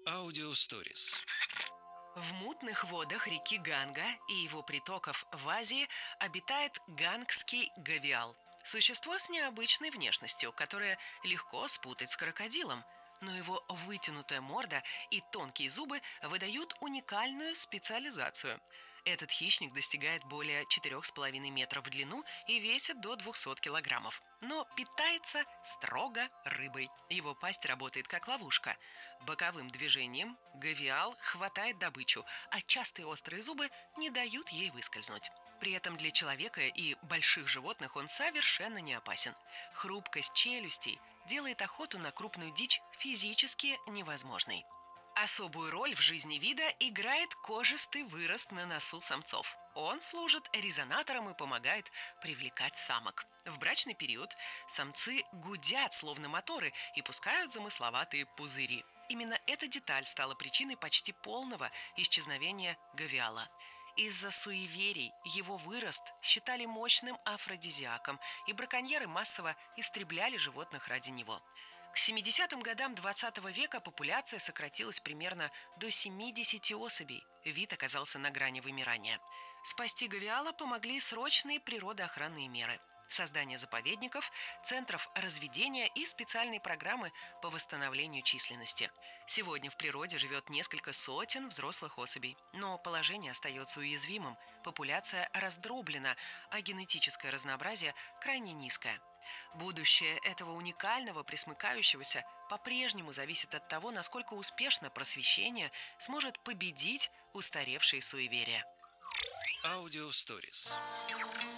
Аудиосторис. В мутных водах реки Ганга и его притоков в Азии обитает гангский гавиал. Существо с необычной внешностью, которое легко спутать с крокодилом, но его вытянутая морда и тонкие зубы выдают уникальную специализацию. Этот хищник достигает более 4,5 метров в длину и весит до 200 килограммов. Но питается строго рыбой. Его пасть работает как ловушка. Боковым движением гавиал хватает добычу, а частые острые зубы не дают ей выскользнуть. При этом для человека и больших животных он совершенно не опасен. Хрупкость челюстей делает охоту на крупную дичь физически невозможной. Особую роль в жизни вида играет кожистый вырост на носу самцов. Он служит резонатором и помогает привлекать самок. В брачный период самцы гудят, словно моторы, и пускают замысловатые пузыри. Именно эта деталь стала причиной почти полного исчезновения гавиала. Из-за суеверий его вырост считали мощным афродизиаком, и браконьеры массово истребляли животных ради него. К 70-м годам 20 века популяция сократилась примерно до 70 особей. Вид оказался на грани вымирания. Спасти гавиала помогли срочные природоохранные меры. Создание заповедников, центров разведения и специальные программы по восстановлению численности. Сегодня в природе живет несколько сотен взрослых особей, но положение остается уязвимым, популяция раздроблена, а генетическое разнообразие крайне низкое. Будущее этого уникального пресмыкающегося по-прежнему зависит от того, насколько успешно просвещение сможет победить устаревшие суеверия. Аудиосторис.